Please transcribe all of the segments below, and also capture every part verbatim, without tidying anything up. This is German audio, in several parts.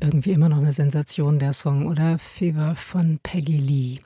Irgendwie immer noch eine Sensation, der Song, oder? Fever von Peggy Lee.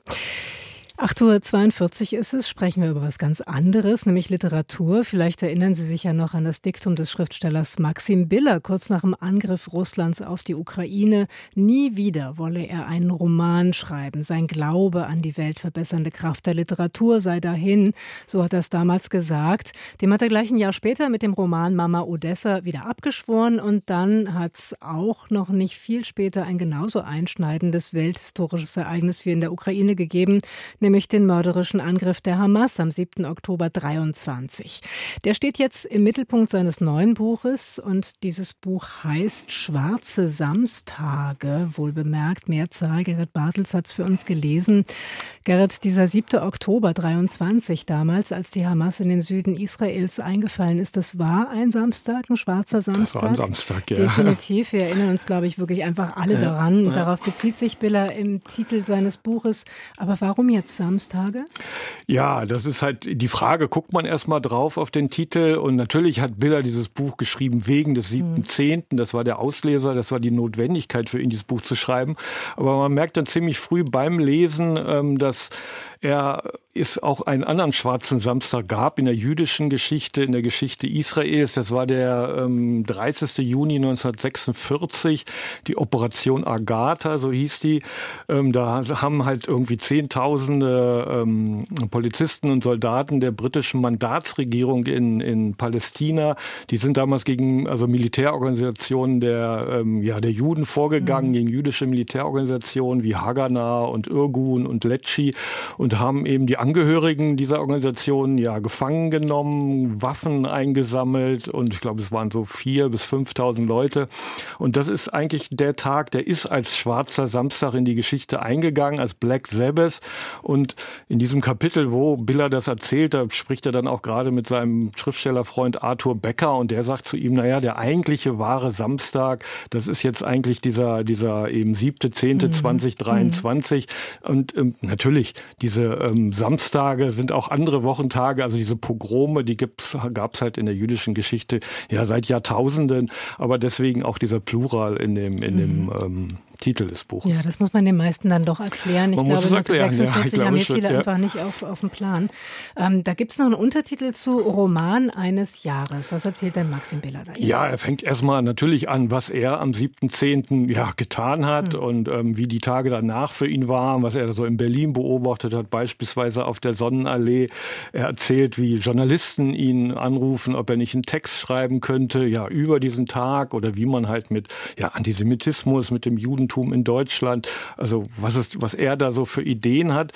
acht Uhr zweiundvierzig ist es, sprechen wir über was ganz anderes, nämlich Literatur. Vielleicht erinnern Sie sich ja noch an das Diktum des Schriftstellers Maxim Biller, kurz nach dem Angriff Russlands auf die Ukraine. Nie wieder wolle er einen Roman schreiben. Sein Glaube an die weltverbessernde Kraft der Literatur sei dahin, so hat er es damals gesagt. Dem hat er gleich ein Jahr später mit dem Roman Mama Odessa wieder abgeschworen und dann hat es auch noch nicht viel später ein genauso einschneidendes welthistorisches Ereignis wie in der Ukraine gegeben, nämlich den mörderischen Angriff der Hamas am siebten Oktober dreiundzwanzig. Der steht jetzt im Mittelpunkt seines neuen Buches und dieses Buch heißt Schwarze Samstage, wohlbemerkt, Mehrzahl. Gerrit Bartels hat es für uns gelesen. Gerrit, dieser siebte Oktober dreiundzwanzig damals, als die Hamas in den Süden Israels eingefallen ist, das war ein Samstag, ein schwarzer Samstag. Das war ein Samstag, ja. Definitiv. Wir erinnern uns, glaube ich, wirklich einfach alle ja, daran. ja. Darauf bezieht sich Biller im Titel seines Buches. Aber warum jetzt Samstage? Ja, das ist halt die Frage, guckt man erstmal drauf auf den Titel und natürlich hat Biller dieses Buch geschrieben wegen des siebten zehnten Das war der Auslöser, das war die Notwendigkeit für ihn, dieses Buch zu schreiben. Aber man merkt dann ziemlich früh beim Lesen, dass er es auch einen anderen schwarzen Samstag gab in der jüdischen Geschichte, in der Geschichte Israels. Das war der ähm, dreißigsten Juni neunzehnhundertsechsundvierzig, die Operation Agatha, so hieß die. Ähm, da haben halt irgendwie Zehntausende ähm, Polizisten und Soldaten der britischen Mandatsregierung in, in Palästina, die sind damals gegen also Militärorganisationen der, ähm, ja, der Juden vorgegangen, mhm. gegen jüdische Militärorganisationen wie Haganah und Irgun und Letschi und haben eben die Angehörigen dieser Organisationen ja gefangen genommen, Waffen eingesammelt und ich glaube, es waren so viertausend bis fünftausend Leute. Und das ist eigentlich der Tag, der ist als schwarzer Samstag in die Geschichte eingegangen, als Black Sabbath. Und in diesem Kapitel, wo Biller das erzählt, da spricht er dann auch gerade mit seinem Schriftstellerfreund Arthur Becker und der sagt zu ihm, naja, der eigentliche wahre Samstag, das ist jetzt eigentlich dieser, dieser eben siebte zehnte zweitausenddreiundzwanzig. Mhm. Und ähm, natürlich, diese ähm, Samstage sind auch andere Wochentage, also diese Pogrome, die gab es halt in der jüdischen Geschichte ja seit Jahrtausenden, aber deswegen auch dieser Plural in dem, in mhm. dem ähm, Titel des Buches. Ja, das muss man den meisten dann doch erklären. Ich man glaube, neunzehnhundertsechsundvierzig ja, haben hier schon, viele ja. einfach nicht auf, auf dem Plan. Ähm, da gibt es noch einen Untertitel zu Roman eines Jahres. Was erzählt denn Maxim Biller da jetzt? Ja, er fängt erstmal natürlich an, was er am siebten zehnten ja getan hat hm. und ähm, wie die Tage danach für ihn waren, was er so in Berlin beobachtet hat, beispielsweise auf der Sonnenallee. Er erzählt, wie Journalisten ihn anrufen, ob er nicht einen Text schreiben könnte, ja, über diesen Tag oder wie man halt mit ja, Antisemitismus, mit dem Judentum in Deutschland, also was ist, was er da so für Ideen hat.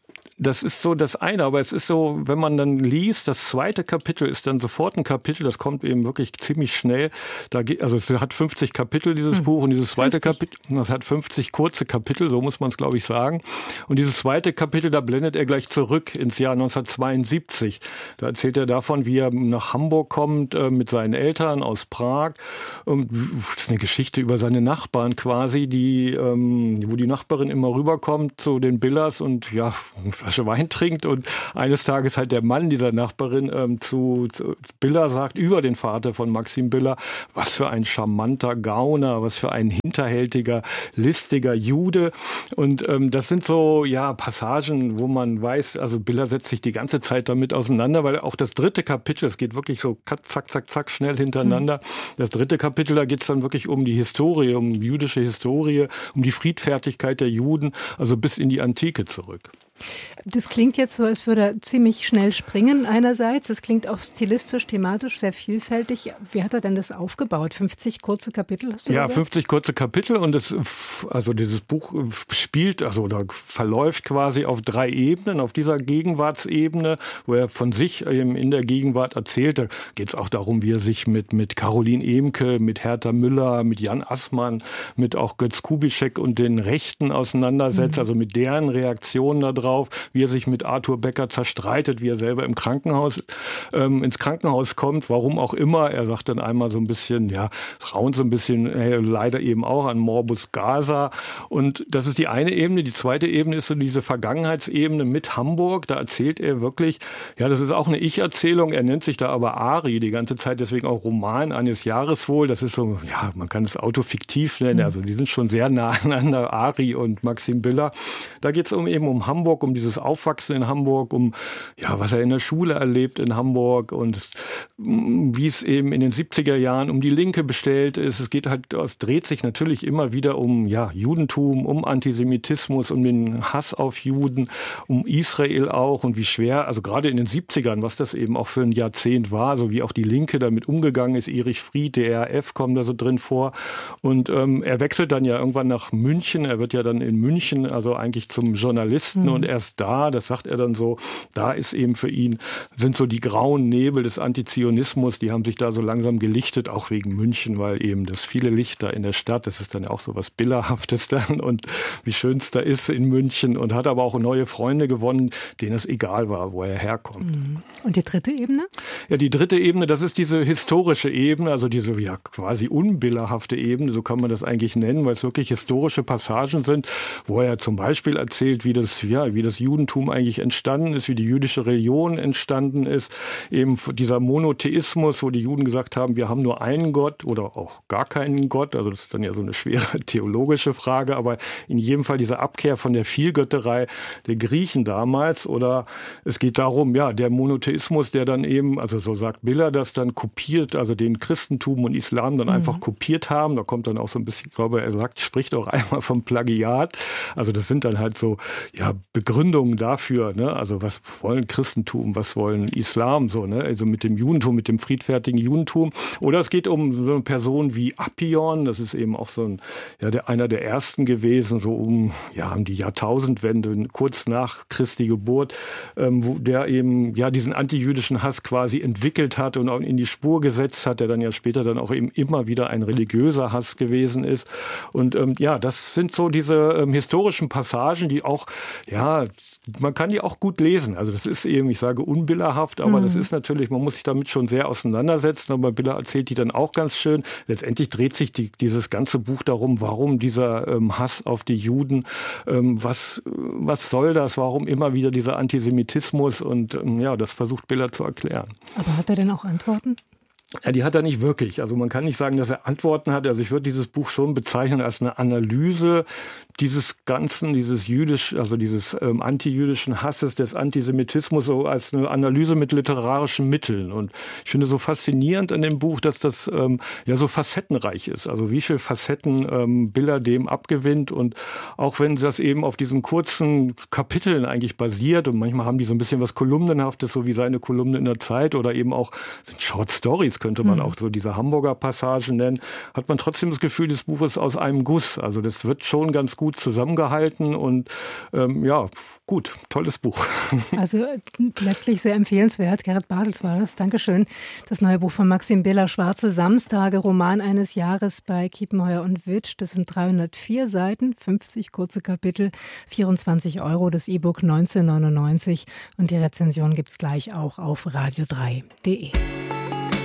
Das ist so das eine, aber es ist so, wenn man dann liest, das zweite Kapitel ist dann sofort ein Kapitel, das kommt eben wirklich ziemlich schnell. Da geht, also es hat fünfzig Kapitel, dieses hm. Buch, und dieses zweite fünfzig. Kapitel, das hat fünfzig kurze Kapitel, so muss man es, glaube ich, sagen. Und dieses zweite Kapitel, da blendet er gleich zurück ins Jahr neunzehnhundertzweiundsiebzig. Da erzählt er davon, wie er nach Hamburg kommt äh, mit seinen Eltern aus Prag. Und das ist eine Geschichte über seine Nachbarn quasi, die, ähm, wo die Nachbarin immer rüberkommt zu den Billers und ja, Flasche Wein trinkt und eines Tages halt der Mann dieser Nachbarin ähm, zu, zu Biller sagt, über den Vater von Maxim Biller, was für ein charmanter Gauner, was für ein hinterhältiger, listiger Jude. Und ähm, das sind so ja Passagen, wo man weiß, also Biller setzt sich die ganze Zeit damit auseinander, weil auch das dritte Kapitel, es geht wirklich so zack, zack, zack, schnell hintereinander. Mhm. Das dritte Kapitel, da geht es dann wirklich um die Historie, um jüdische Historie, um die Friedfertigkeit der Juden, also bis in die Antike zurück. Das klingt jetzt so, als würde er ziemlich schnell springen einerseits. Das klingt auch stilistisch, thematisch sehr vielfältig. Wie hat er denn das aufgebaut? fünfzig kurze Kapitel, hast du Ja, gesagt? fünfzig kurze Kapitel und das, also dieses Buch spielt, also oder verläuft quasi auf drei Ebenen, auf dieser Gegenwartsebene, wo er von sich in der Gegenwart erzählt. Da geht es auch darum, wie er sich mit, mit Caroline Ehmke, mit Hertha Müller, mit Jan Assmann, mit auch Götz Kubitschek und den Rechten auseinandersetzt, mhm. also mit deren Reaktionen darauf. drauf, wie er sich mit Arthur Becker zerstreitet, wie er selber im Krankenhaus, ähm, ins Krankenhaus kommt, warum auch immer. Er sagt dann einmal so ein bisschen, ja, es raunt so ein bisschen, äh, leider eben auch an Morbus Gaza. Und das ist die eine Ebene. Die zweite Ebene ist so diese Vergangenheitsebene mit Hamburg. Da erzählt er wirklich, ja, das ist auch eine Ich-Erzählung. Er nennt sich da aber Ari die ganze Zeit, deswegen auch Roman eines Jahres wohl. Das ist so, ja, man kann es autofiktiv nennen. Also die sind schon sehr nah aneinander, Ari und Maxim Biller. Da geht es um, eben um Hamburg, um dieses Aufwachsen in Hamburg, um, ja, was er in der Schule erlebt in Hamburg und wie es eben in den siebziger Jahren um die Linke bestellt ist. Es geht halt, es dreht sich natürlich immer wieder um, ja, Judentum, um Antisemitismus, um den Hass auf Juden, um Israel auch und wie schwer, also gerade in den siebzigern, was das eben auch für ein Jahrzehnt war, so wie auch die Linke damit umgegangen ist. Erich Fried, D R F kommen da so drin vor. Und ähm, er wechselt dann ja irgendwann nach München. Er wird ja dann in München, also eigentlich zum Journalisten. Mhm. Und erst da, das sagt er dann so, da ist eben für ihn, sind so die grauen Nebel des Antizionismus, die haben sich da so langsam gelichtet, auch wegen München, weil eben das viele Lichter in der Stadt, das ist dann ja auch so was Billerhaftes dann und wie schön es da ist in München und hat aber auch neue Freunde gewonnen, denen es egal war, wo er herkommt. Und die dritte Ebene? Ja, die dritte Ebene, das ist diese historische Ebene, also diese ja quasi unbillerhafte Ebene, so kann man das eigentlich nennen, weil es wirklich historische Passagen sind, wo er zum Beispiel erzählt, wie das, ja, wie das Judentum eigentlich entstanden ist, wie die jüdische Religion entstanden ist, eben dieser Monotheismus, wo die Juden gesagt haben, wir haben nur einen Gott oder auch gar keinen Gott, also das ist dann ja so eine schwere theologische Frage, aber in jedem Fall diese Abkehr von der Vielgötterei der Griechen damals oder es geht darum, ja, der Monotheismus, der dann eben, also so sagt Biller, das dann kopiert, also den Christentum und Islam dann mhm. einfach kopiert haben, da kommt dann auch so ein bisschen, ich glaube, er sagt, spricht auch einmal vom Plagiat, also das sind dann halt so, ja, Begründungen dafür, ne, also was wollen Christentum, was wollen Islam, so, ne, also mit dem Judentum, mit dem friedfertigen Judentum, oder es geht um so eine Person wie Appion, das ist eben auch so ein, ja, der, einer der ersten gewesen, so um, ja, um die Jahrtausendwende, kurz nach Christi Geburt, ähm, wo der eben, ja, diesen antijüdischen Hass quasi entwickelt hat und auch in die Spur gesetzt hat, der dann ja später dann auch eben immer wieder ein religiöser Hass gewesen ist. Und ähm, ja, das sind so diese ähm, historischen Passagen, die auch, ja, man kann die auch gut lesen. Also das ist eben, ich sage unbillerhaft, aber mhm. das ist natürlich, man muss sich damit schon sehr auseinandersetzen, aber Biller erzählt die dann auch ganz schön. Letztendlich dreht sich die, dieses ganze Buch darum, warum dieser ähm, Hass auf die Juden, ähm, was, was soll das, warum immer wieder dieser Antisemitismus und ähm, ja, das versucht Biller zu erklären. Aber hat er denn auch Antworten? Ja, die hat er nicht wirklich. Also man kann nicht sagen, dass er Antworten hat. Also ich würde dieses Buch schon bezeichnen als eine Analyse dieses Ganzen, dieses jüdisch, also dieses ähm, antijüdischen Hasses, des Antisemitismus, so als eine Analyse mit literarischen Mitteln. Und ich finde so faszinierend an dem Buch, dass das ähm, ja so facettenreich ist. Also wie viele Facetten ähm, Biller dem abgewinnt. Und auch wenn das eben auf diesen kurzen Kapiteln eigentlich basiert und manchmal haben die so ein bisschen was Kolumnenhaftes, so wie seine Kolumne in der Zeit oder eben auch sind Short Stories, könnte man auch so diese Hamburger Passagen nennen, hat man trotzdem das Gefühl, das Buch ist aus einem Guss. Also das wird schon ganz gut zusammengehalten und ähm, ja, gut, tolles Buch. Also letztlich sehr empfehlenswert. Gerrit Bartels war das. Dankeschön. Das neue Buch von Maxim Biller, Schwarze Samstage, Roman eines Jahres bei Kiepenheuer und Witsch. Das sind dreihundertvier Seiten, fünfzig kurze Kapitel, vierundzwanzig Euro, das E-Book neunzehn neunundneunzig und die Rezension gibt's gleich auch auf radio drei punkt de.